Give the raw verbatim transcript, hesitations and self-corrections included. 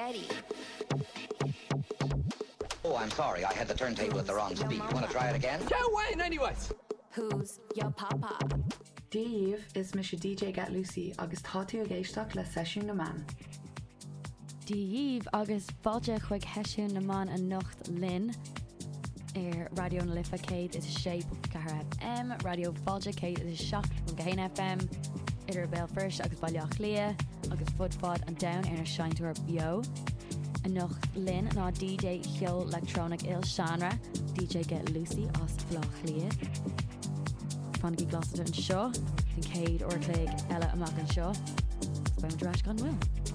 ready. Oh, I'm sorry. I had the turntable at the wrong speed. You want to try it again? Yeah, Wayne, anyways. Who's your papa? Dave is Mister D J Get Lucy agus táú a géisteach le sesiún na man. Díomh agus fáilte chuig heisiún na man a nocht lin ar radio na lifa céad is sé Cahar F M, radio fáilte céad is seach an Gain F M, idir bell first agus bailach lia agus fudfád an down ar na seinintúir bio. A nocht lin ná D J Hill Electronic Il Shanra, D J Get Lucy as flach lia. Fannaí glasad an seo, an céad or cléig eile amach an seo, gus beim dreis gan bhfuil.